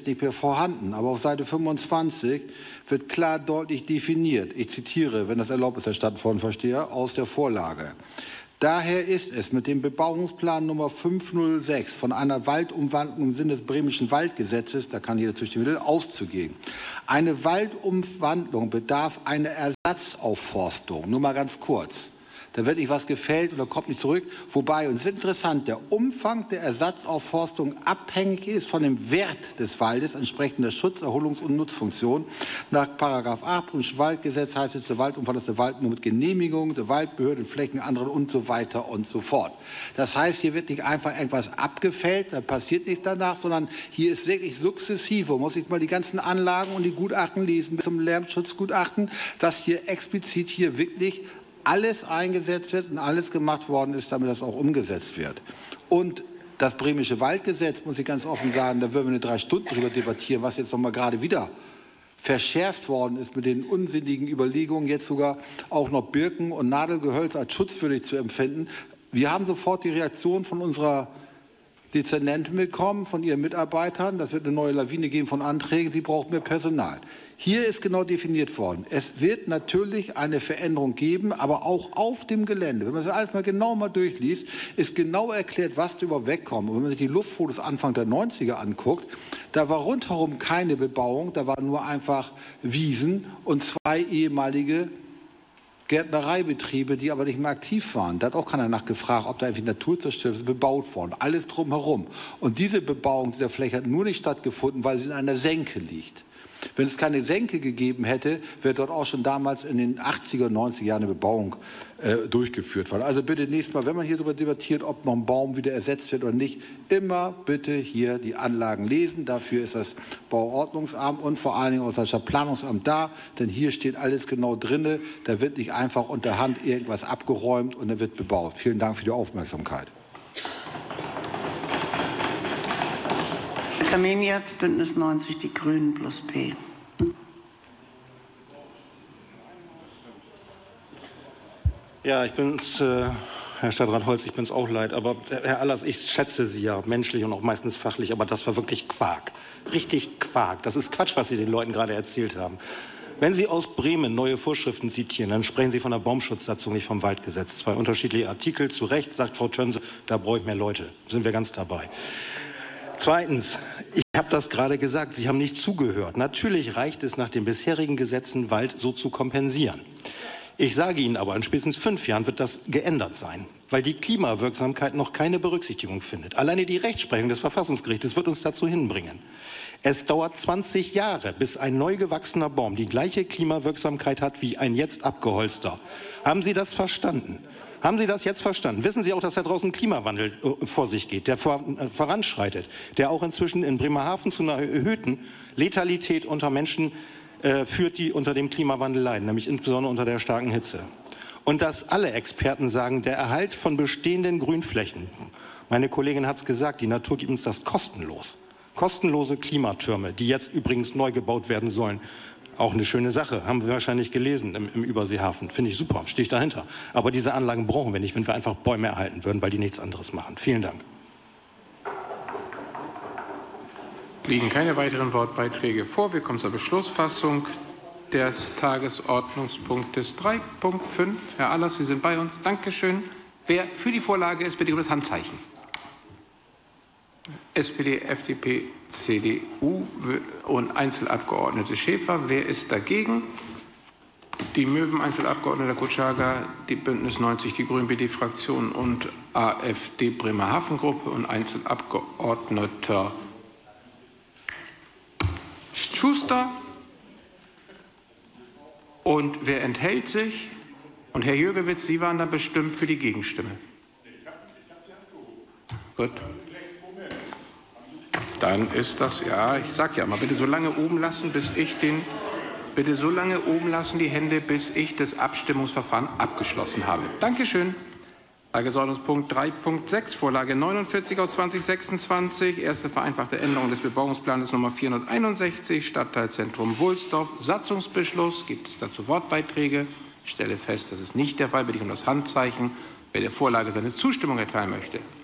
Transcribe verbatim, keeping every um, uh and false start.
nicht mehr vorhanden. Aber auf Seite fünfundzwanzig wird klar deutlich definiert. Ich zitiere, wenn das erlaubt ist, Herr Stadtverordnetenvorsteher, aus der Vorlage. Daher ist es mit dem Bebauungsplan Nummer fünfhundertsechs von einer Waldumwandlung im Sinne des Bremischen Waldgesetzes, da kann jeder zustimmen, auszugehen. Eine Waldumwandlung bedarf einer Ersatzaufforstung. Nur mal ganz kurz. Da wird nicht was gefällt oder kommt nicht zurück. Wobei, und es wird interessant, der Umfang der Ersatzaufforstung abhängig ist von dem Wert des Waldes, entsprechend der Schutz-, Erholungs- und Nutzfunktion. Nach Paragraph acht im Waldgesetz heißt es, der Waldumfang ist der Wald nur mit Genehmigung der Waldbehörden, Flächen, anderen und so weiter und so fort. Das heißt, hier wird nicht einfach irgendwas abgefällt, da passiert nichts danach, sondern hier ist wirklich sukzessive, muss ich mal die ganzen Anlagen und die Gutachten lesen, bis zum Lärmschutzgutachten, dass hier explizit hier wirklich alles eingesetzt wird und alles gemacht worden ist, damit das auch umgesetzt wird. Und das Bremische Waldgesetz, muss ich ganz offen sagen, da würden wir eine drei Stunden drüber debattieren, was jetzt noch mal gerade wieder verschärft worden ist mit den unsinnigen Überlegungen, jetzt sogar auch noch Birken und Nadelgehölz als schutzwürdig zu empfinden. Wir haben sofort die Reaktion von unserer Dezernentin bekommen, von ihren Mitarbeitern. Das wird eine neue Lawine geben von Anträgen, sie braucht mehr Personal. Hier ist genau definiert worden. Es wird natürlich eine Veränderung geben, aber auch auf dem Gelände. Wenn man das alles mal genau mal durchliest, ist genau erklärt, was da überhaupt wegkommt. Und wenn man sich die Luftfotos Anfang der neunziger anguckt, da war rundherum keine Bebauung, da waren nur einfach Wiesen und zwei ehemalige Gärtnereibetriebe, die aber nicht mehr aktiv waren. Da hat auch keiner nachgefragt, ob da irgendwie Naturzerstörung ist, bebaut worden. Alles drumherum. Und diese Bebauung dieser Fläche hat nur nicht stattgefunden, weil sie in einer Senke liegt. Wenn es keine Senke gegeben hätte, wäre dort auch schon damals in den achtziger, neunziger Jahren eine Bebauung äh, durchgeführt worden. Also bitte nächstes Mal, wenn man hier darüber debattiert, ob noch ein Baum wieder ersetzt wird oder nicht, immer bitte hier die Anlagen lesen. Dafür ist das Bauordnungsamt und vor allen Dingen auch das Stadtplanungsamt da, denn hier steht alles genau drin. Da wird nicht einfach unter Hand irgendwas abgeräumt und dann wird bebaut. Vielen Dank für die Aufmerksamkeit. Kameniatz, Bündnis neunzig, die Grünen plus P. Ja, ich bin's, äh, Herr Stadtrat Holz, ich bin's auch leid, aber Herr Allers, ich schätze Sie ja menschlich und auch meistens fachlich, aber das war wirklich Quark. Richtig Quark. Das ist Quatsch, was Sie den Leuten gerade erzählt haben. Wenn Sie aus Bremen neue Vorschriften zitieren, dann sprechen Sie von der Baumschutzsatzung, nicht vom Waldgesetz. Zwei unterschiedliche Artikel, zu Recht, sagt Frau Tönse, da brauche ich mehr Leute. Sind wir ganz dabei. Zweitens, ich habe das gerade gesagt, Sie haben nicht zugehört. Natürlich reicht es nach den bisherigen Gesetzen, Wald so zu kompensieren. Ich sage Ihnen aber, in spätestens fünf Jahren wird das geändert sein, weil die Klimawirksamkeit noch keine Berücksichtigung findet. Alleine die Rechtsprechung des Verfassungsgerichtes wird uns dazu hinbringen. Es dauert zwanzig Jahre, bis ein neu gewachsener Baum die gleiche Klimawirksamkeit hat wie ein jetzt abgeholzter. Haben Sie das verstanden? Haben Sie das jetzt verstanden? Wissen Sie auch, dass da draußen Klimawandel äh, vor sich geht, der vor, äh, voranschreitet, der auch inzwischen in Bremerhaven zu einer erhöhten Letalität unter Menschen äh, führt, die unter dem Klimawandel leiden, nämlich insbesondere unter der starken Hitze. Und dass alle Experten sagen, der Erhalt von bestehenden Grünflächen, meine Kollegin hat es gesagt, die Natur gibt uns das kostenlos. Kostenlose Klimatürme, die jetzt übrigens neu gebaut werden sollen. Auch eine schöne Sache, haben wir wahrscheinlich gelesen im, im Überseehafen. Finde ich super, stehe ich dahinter. Aber diese Anlagen brauchen wir nicht, wenn wir einfach Bäume erhalten würden, weil die nichts anderes machen. Vielen Dank. Liegen keine weiteren Wortbeiträge vor. Wir kommen zur Beschlussfassung des Tagesordnungspunktes drei Punkt fünf. Herr Allers, Sie sind bei uns. Dankeschön. Wer für die Vorlage ist, bitte um das Handzeichen. S P D, F D P, C D U und Einzelabgeordnete Schäfer. Wer ist dagegen? Die Möwen, Einzelabgeordneter Kutschaga, die Bündnis neunzig, die Grünen B D-Fraktion und AfD Bremerhaven-Gruppe und Einzelabgeordneter Schuster. Und wer enthält sich? Und Herr Jürgewitz, Sie waren dann bestimmt für die Gegenstimme. Gut. Dann ist das, ja, ich sag ja mal, bitte so lange oben lassen, bis ich den, bitte so lange oben lassen die Hände, bis ich das Abstimmungsverfahren abgeschlossen habe. Dankeschön. Tagesordnungspunkt drei Punkt sechs, Vorlage neunundvierzig aus zweitausendsechsundzwanzig, erste vereinfachte Änderung des Bebauungsplanes Nummer vierhunderteinundsechzig, Stadtteilzentrum Wulsdorf, Satzungsbeschluss. Gibt es dazu Wortbeiträge? Ich stelle fest, das ist nicht der Fall. Bitte ich um das Handzeichen, wer der Vorlage seine Zustimmung erteilen möchte.